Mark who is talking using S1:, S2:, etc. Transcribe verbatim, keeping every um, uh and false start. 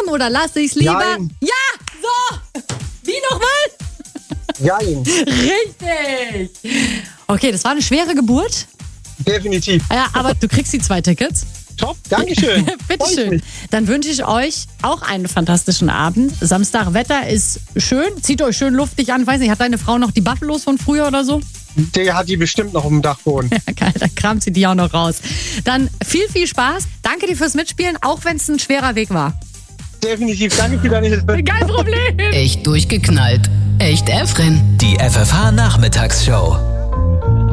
S1: oder lasse ich's lieber?
S2: Jein.
S1: Ja, so. Wie nochmal?
S2: Jein.
S1: Richtig. Okay, das war eine schwere Geburt.
S2: Definitiv.
S1: Ja, aber du kriegst die zwei Tickets.
S2: Top, Dankeschön.
S1: Bitteschön. Dann wünsche ich euch auch einen fantastischen Abend. Samstag Wetter ist schön. Zieht euch schön luftig an. Weiß nicht, hat deine Frau noch die Buffalos von früher oder so?
S2: Der hat die bestimmt noch auf dem Dachboden.
S1: Ja, geil, dann kramt sie die auch noch raus. Dann viel, viel Spaß. Danke dir fürs Mitspielen, auch wenn es ein schwerer Weg war.
S2: Definitiv, danke für deine Hilfe.
S1: Kein Problem.
S3: Echt durchgeknallt. Echt Efren.
S4: Die F F H-Nachmittagsshow.